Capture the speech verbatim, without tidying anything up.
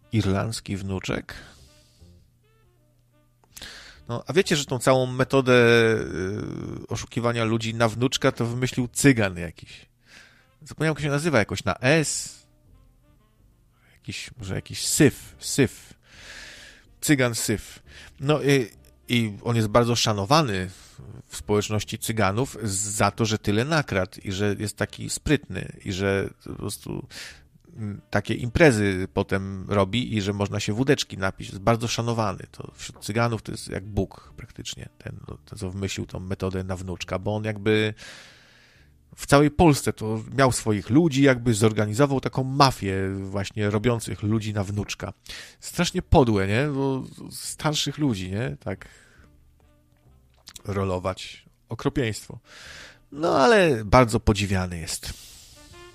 irlandzki wnuczek. No, a wiecie, że tą całą metodę y, oszukiwania ludzi na wnuczka to wymyślił cygan jakiś. Zapomniałem, jak się nazywa, jakoś na S. Jakiś, może jakiś syf, syf. Cygan syf. No i, i on jest bardzo szanowany w społeczności cyganów za to, że tyle nakradł i że jest taki sprytny i że po prostu takie imprezy potem robi i że można się wódeczki napić. Jest bardzo szanowany. To wśród cyganów to jest jak Bóg praktycznie, ten, ten co wymyślił tą metodę na wnuczka, bo on jakby w całej Polsce to miał swoich ludzi, jakby zorganizował taką mafię właśnie robiących ludzi na wnuczka. Strasznie podłe, nie? Bo starszych ludzi, nie? Tak rolować. Okropieństwo. No ale bardzo podziwiany jest.